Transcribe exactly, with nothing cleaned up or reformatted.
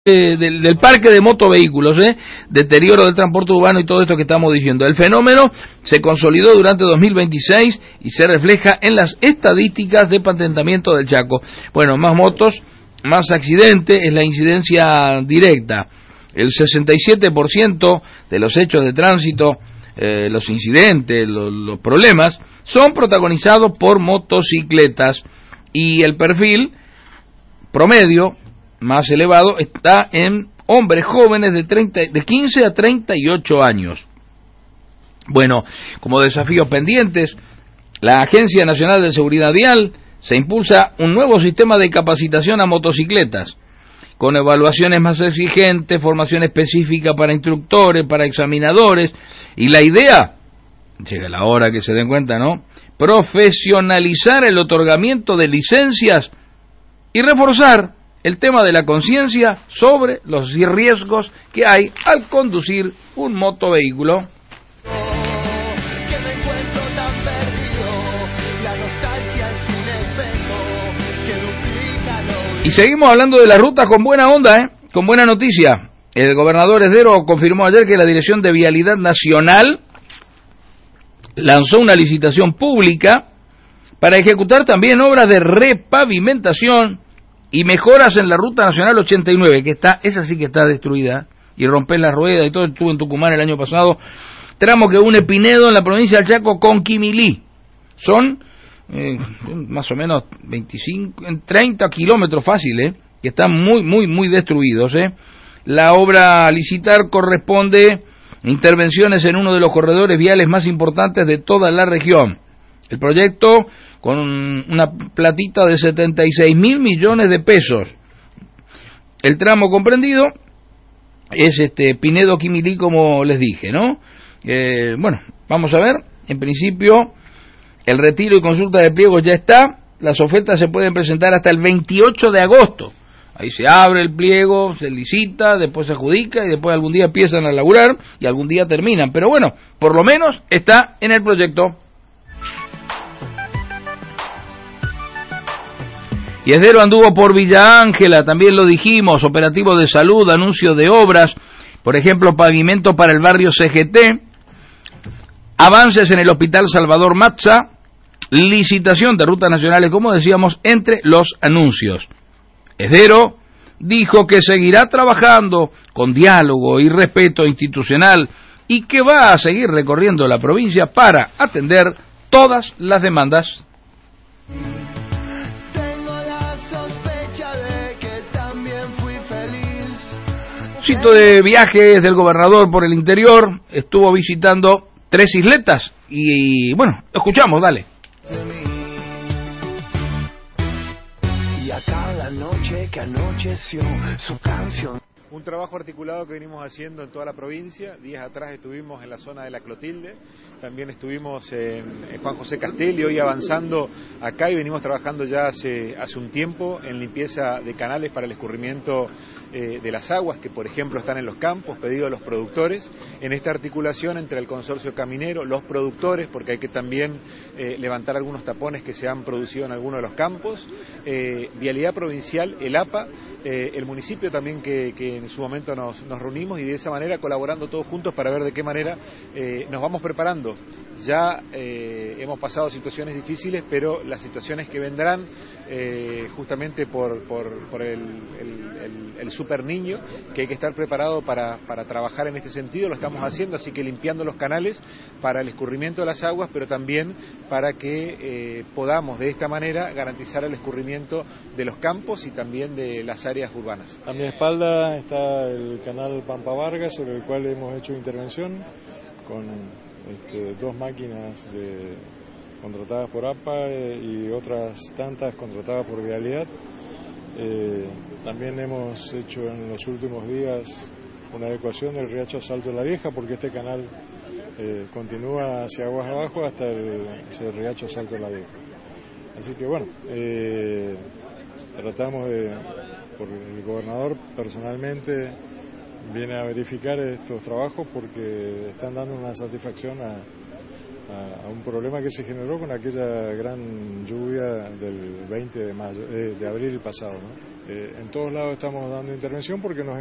Eh, del, del parque de motovehículos, ¿eh? Deterioro del transporte urbano y todo esto que estamos diciendo. El fenómeno se consolidó durante dos mil veintiséis y se refleja en las estadísticas de patentamiento del Chaco. Bueno, más motos, más accidentes, es la incidencia directa. El sesenta y siete por ciento de los hechos de tránsito, eh, los incidentes, los, los problemas, son protagonizados por motocicletas y el perfil promedio más elevado está en hombres jóvenes de, treinta, de quince a treinta y ocho años. Bueno, como desafíos pendientes, la Agencia Nacional de Seguridad Vial se impulsa un nuevo sistema de capacitación a motocicletas, con evaluaciones más exigentes, formación específica para instructores, para examinadores, y la idea, llega la hora que se den cuenta, ¿no?, profesionalizar el otorgamiento de licencias y reforzar el tema de la conciencia sobre los riesgos que hay al conducir un motovehículo. Y seguimos hablando de las rutas con buena onda, ¿eh? Con buena noticia. El gobernador Esdero confirmó ayer que la Dirección de Vialidad Nacional lanzó una licitación pública para ejecutar también obras de repavimentación y mejoras en la Ruta Nacional ochenta y nueve, que está, esa sí que está destruida, y romper las ruedas y todo. Estuve en Tucumán el año pasado, tramo que une Pinedo en la provincia del Chaco con Quimilí. Son eh, más o menos veinticinco, treinta kilómetros fáciles, que están muy, muy, muy destruidos. ¿eh? La obra a licitar corresponde a intervenciones en uno de los corredores viales más importantes de toda la región. El proyecto, con una platita de setenta y seis mil millones de pesos. El tramo comprendido es este Pinedo Quimilí, como les dije, ¿no? Eh, bueno, vamos a ver. En principio, el retiro y consulta de pliegos ya está. Las ofertas se pueden presentar hasta el veintiocho de agosto. Ahí se abre el pliego, se licita, después se adjudica y después algún día empiezan a laburar y algún día terminan. Pero bueno, por lo menos está en el proyecto. Y Esdero anduvo por Villa Ángela, también lo dijimos, operativos de salud, anuncios de obras, por ejemplo, pavimento para el barrio C G T, avances en el Hospital Salvador Mazza, licitación de rutas nacionales, como decíamos, entre los anuncios. Esdero dijo que seguirá trabajando con diálogo y respeto institucional y que va a seguir recorriendo la provincia para atender todas las demandas. Sitio de viajes del gobernador por el interior, estuvo visitando tres isletas y, bueno, escuchamos, dale. Y acá la noche que anocheció su canción. Un trabajo articulado que venimos haciendo en toda la provincia. Días atrás estuvimos en la zona de la Clotilde, también estuvimos en, en Juan José Castelli, hoy avanzando acá y venimos trabajando ya hace, hace un tiempo en limpieza de canales para el escurrimiento eh, de las aguas que, por ejemplo, están en los campos, pedido a los productores, en esta articulación entre el consorcio caminero, los productores, porque hay que también eh, levantar algunos tapones que se han producido en algunos de los campos, eh, Vialidad Provincial, el A P A, eh, el municipio también que, que en su momento nos, nos reunimos y de esa manera colaborando todos juntos para ver de qué manera eh, nos vamos preparando. Ya eh, hemos pasado situaciones difíciles, pero las situaciones que vendrán eh, justamente por, por, por el, el, el, el super niño, que hay que estar preparado para, para trabajar en este sentido, lo estamos haciendo, así que limpiando los canales para el escurrimiento de las aguas, pero también para que eh, podamos de esta manera garantizar el escurrimiento de los campos y también de las áreas urbanas. A mi espalda está el canal Pampa Vargas, sobre el cual hemos hecho intervención con este, dos máquinas de, contratadas por A P A eh, y otras tantas contratadas por Vialidad. Eh, también hemos hecho en los últimos días una adecuación del riacho Salto de la Vieja, porque este canal eh, continúa hacia aguas abajo hasta el, ese riacho Salto de la Vieja. Así que bueno, eh, tratamos de, por el gobernador personalmente viene a verificar estos trabajos porque están dando una satisfacción a, a, a un problema que se generó con aquella gran lluvia del veinte de mayo, eh, de abril pasado, ¿no? Eh, en todos lados estamos dando intervención porque nos